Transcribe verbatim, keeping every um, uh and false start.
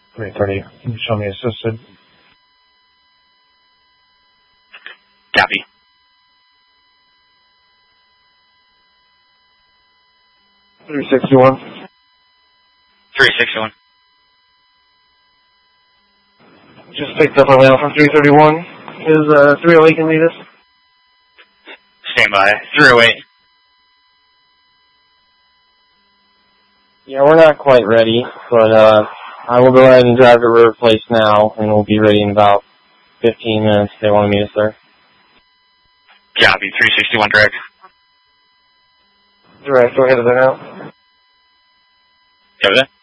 three thirty, show me assisted. Copy. three sixty-one. three sixty-one. Just picked up a mail from three thirty-one. Is uh, three oh eight can lead us? Stand by. three oh eight. Yeah, we're not quite ready, but uh, I will go ahead and drive to River Place now, and we'll be ready in about fifteen minutes if they want to meet us there. Copy. three sixty-one direct. Direct, go ahead of there now. Copy that.